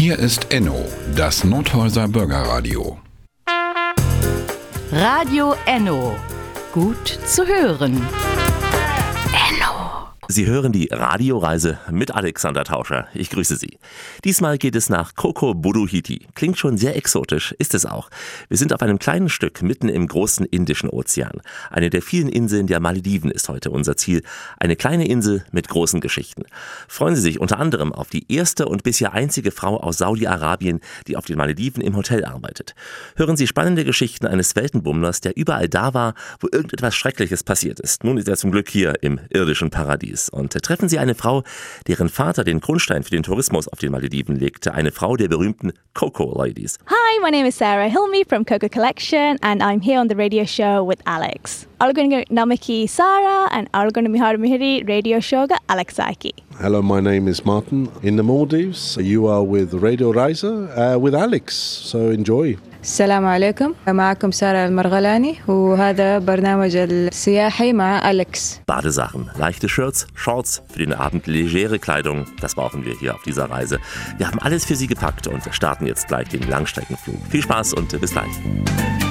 Hier ist Enno, das Nordhäuser Bürgerradio. Radio Enno. Gut zu hören. Sie hören die Radioreise mit Alexander Tauscher. Ich grüße Sie. Diesmal geht es nach Koko Buduhiti. Klingt schon sehr exotisch, ist es auch. Wir sind auf einem kleinen Stück mitten im großen Indischen Ozean. Eine der vielen Inseln der Malediven ist heute unser Ziel. Eine kleine Insel mit großen Geschichten. Freuen Sie sich unter anderem auf die erste und bisher einzige Frau aus Saudi-Arabien, die auf den Malediven im Hotel arbeitet. Hören Sie spannende Geschichten eines Weltenbummlers, der überall da war, wo irgendetwas Schreckliches passiert ist. Nun ist er zum Glück hier im irdischen Paradies. Und treffen Sie eine Frau, deren Vater den Grundstein für den Tourismus auf den Malediven legte. Eine Frau der berühmten Coco Ladies. Hi, my name is Sarah Hilmi from Coco Collection and I'm here on the radio show with Alex. Algonga namaki Sarah and Algonga Miharamihiri radio show ga Alex Saiki. Hello, my name is Martin in the Maldives. You are with Radio Reise with Alex, so enjoy. السلام عليكم معكم سارة المرغلاني وهذا برنامج السياحي مع أليكس. Badesachen, leichte Shirts, Shorts, für den Abend legere Kleidung, das brauchen wir hier auf dieser Reise. Wir haben alles für Sie gepackt und starten jetzt gleich den Langstreckenflug. Viel Spaß und bis gleich.